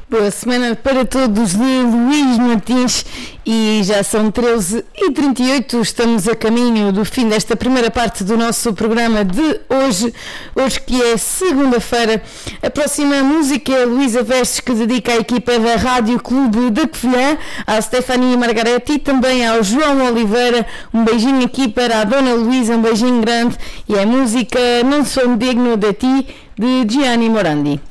Boa semana para todos de Luís Martins e já são 13h38, estamos a caminho do fim desta primeira parte do nosso programa de hoje que é segunda-feira. A próxima música é a Luísa Vestes, que dedica à equipa da Rádio Clube da Covilhã, à Stefania Margarete e também ao João Oliveira. Um beijinho aqui para a Dona Luísa, um beijinho grande, e a música Não Sou Digno de Ti, de Gianni Morandi.